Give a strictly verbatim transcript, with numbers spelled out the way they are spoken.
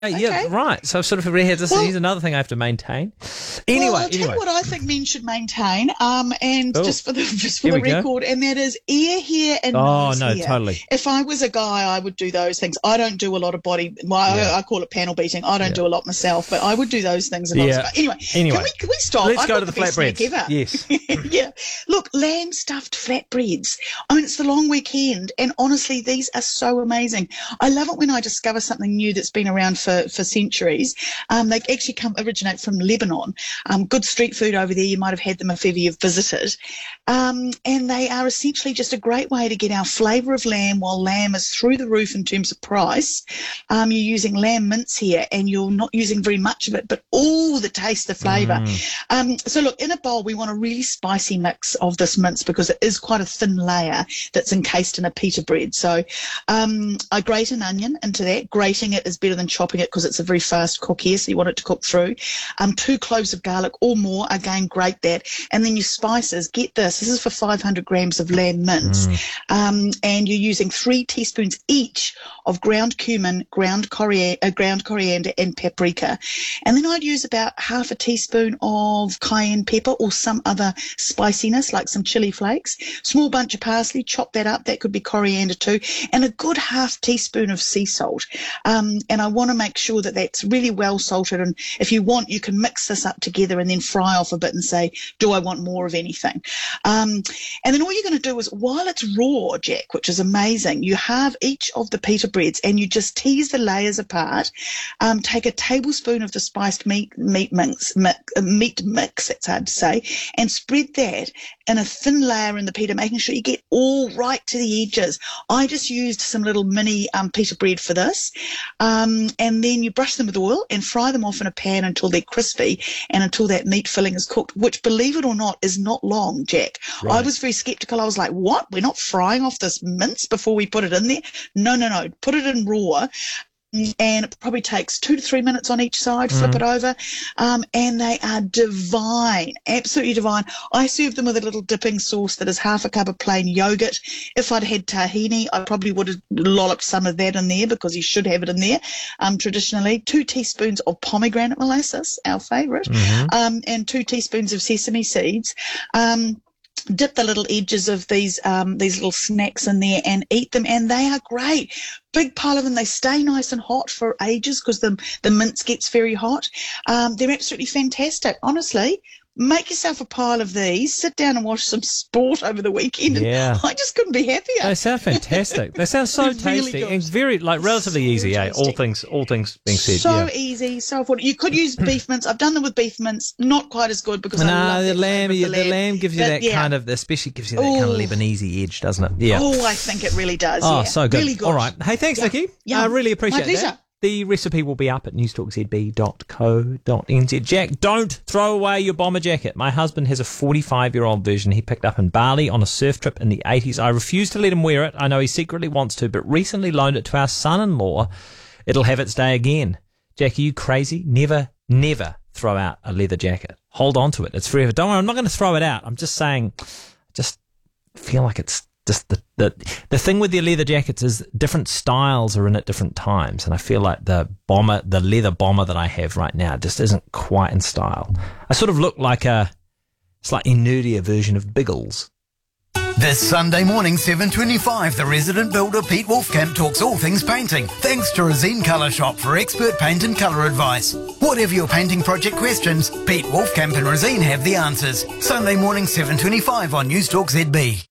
Okay. Yeah, right. So I've sort of read this. Well- Here's another thing I have to maintain. Anyway, well, I'll tell anyway. you what I think men should maintain, um, and Oh, just for the just for here the we go. record, and that is ear hair and Oh, nose no, hair. totally. If I was a guy, I would do those things. I don't do a lot of body. Well, Yeah. I, I call it panel beating. I don't Yeah. do a lot myself, but I would do those things. And Yeah. Anyway, Anyway. can we can we stop? Let's I've go got to the best snack flatbreads. ever. Yes. Yeah. Look, lamb stuffed flatbreads. I mean, it's the long weekend, and honestly, these are so amazing. I love it when I discover something new that's been around for, for centuries. Um, they actually come originate from Lebanon. Um, good street food over there. You might have had them if ever you've visited. Um, and they are essentially just a great way to get our flavour of lamb while lamb is through the roof in terms of price. Um, you're using lamb mince here, and you're not using very much of it, but all the taste, the flavour. Mm. Um, so look, in a bowl, we want a really spicy mix of this mince because it is quite a thin layer that's encased in a pita bread. So um, I grate an onion into that. Grating it is better than chopping it because it's a very fast cook here, so you want it to cook through. Um, two cloves of garlic or more, again, grate that. And then your spices, get this, this is for five hundred grams of lamb mince. Mm. Um, and you're using three teaspoons each of ground cumin, ground coriander, uh, ground coriander and paprika. And then I'd use about half a teaspoon of cayenne pepper or some other spiciness, like some chili flakes. Small bunch of parsley, chop that up. That could be coriander too. And a good half teaspoon of sea salt. Um, and I want to make sure that that's really well salted. And if you want, you can mix this up together and then fry off a bit and say, do I want more of anything? Um, and then all you're going to do is, while it's raw, Jack, which is amazing, you have each of the pita breads and you just tease the layers apart. Um, take a tablespoon of the spiced meat meat mix, mix, uh, meat mix, it's hard to say, and spread that in a thin layer in the pita, making sure you get all right to the edges. I just used some little mini um, pita bread for this. Um, and then you brush them with oil and fry them off in a pan until they're crispy and until that meat filling is cooked, which, believe it or not, is not long, Jack. Right. I was very sceptical. I was like, what? We're not frying off this mince before we put it in there? No, no, no. Put it in raw. And it probably takes two to three minutes on each side, flip Mm. it over, um, and they are divine, absolutely divine. I serve them with a little dipping sauce that is half a cup of plain yogurt. If I'd had tahini, I probably would have lolloped some of that in there because you should have it in there, um, traditionally. Two teaspoons of pomegranate molasses, our favourite, Mhm. um, and two teaspoons of sesame seeds. Um, dip the little edges of these um, these little snacks in there and eat them, and they are great. Big pile of them. They stay nice and hot for ages because the the mince gets very hot. Um, they're absolutely fantastic. Honestly, make yourself a pile of these. Sit down and watch some sport over the weekend. And Yeah. I just couldn't be happier. They sound fantastic. They sound so They're really tasty good. and very, like, relatively So easy, eh? All tasty. things, all things being said, So yeah. easy, so affordable. You could use beef mince. I've done them with beef mince. Not quite as good because I No, love the that lamb, flavour yeah, of the lamb gives you But that yeah. kind of, especially gives you that kind of Ooh. Lebanese edge, doesn't it? Yeah. Oh, I think it really does. Oh, yeah. so good. Really good. All right. Hey, thanks, Yeah. Nikki. Yeah. I really appreciate My pleasure. that. The recipe will be up at newstalk z b dot co dot n z. Jack, don't throw away your bomber jacket. My husband has a forty-five-year-old version he picked up in Bali on a surf trip in the eighties. I refuse to let him wear it. I know he secretly wants to, but recently loaned it to our son-in-law. It'll have its day again. Jack, are you crazy? Never, never throw out a leather jacket. Hold on to it. It's forever. Don't worry, I'm not going to throw it out. I'm just saying, I just feel like it's just the, the the thing with the leather jackets is different styles are in at different times, and I feel like the bomber, the leather bomber that I have right now, just isn't quite in style. I sort of look like a slightly nerdier version of Biggles. This Sunday morning, seven twenty-five, the resident builder Pete Wolfcamp talks all things painting, thanks to Razine Colour Shop for expert paint and colour advice. Whatever your painting project questions, Pete Wolfcamp and Razine have the answers. Sunday morning, seven twenty-five on Newstalk Z B.